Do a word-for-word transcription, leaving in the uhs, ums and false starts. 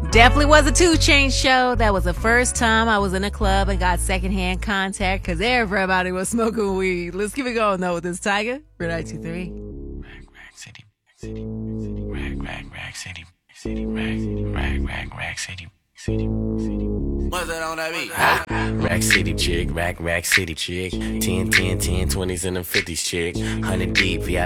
Definitely was a two Chainz show. That was the first time I was in a club and got secondhand contact because everybody was smoking weed. Let's keep it going though with this Tiger. Red nine two three. Rag, rag, city, city, city, rag, rag, rag, city, city, rag, rag, rag, rag, city, city, city. What's that on that beat? Ah. Rack City chick, rack, rack city chick. ten, ten, ten, twenties and them fifties chick. one hundred deep, V I